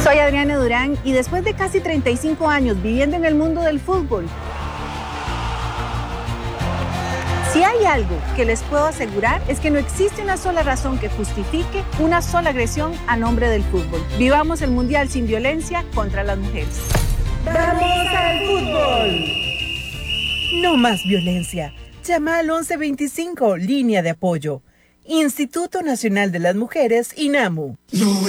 Soy Adriana Durán y después de casi 35 años viviendo en el mundo del fútbol, si hay algo que les puedo asegurar es que no existe una sola razón que justifique una sola agresión a nombre del fútbol. Vivamos el Mundial sin violencia contra las mujeres. ¡Vamos al fútbol! No más violencia. Llama al 1125, línea de apoyo. Instituto Nacional de las Mujeres, INAMU.